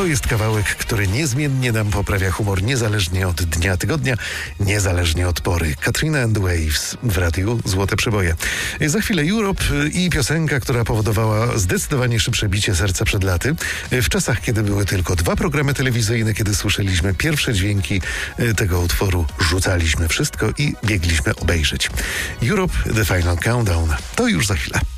jest kawałek, który niezmiennie nam poprawia humor, niezależnie od dnia, tygodnia, niezależnie od pory. Katrina and the Waves w radiu Złote Przeboje. Za chwilę Europe i piosenka, która powodowała zdecydowanie szybsze bicie serca przed laty. W czasach, kiedy były tylko 2 programy telewizyjne, kiedy słyszeliśmy pierwsze dźwięki tego utworu, rzucaliśmy wszystko i biegliśmy obejrzeć. Europe, The Final Countdown. To już za chwilę.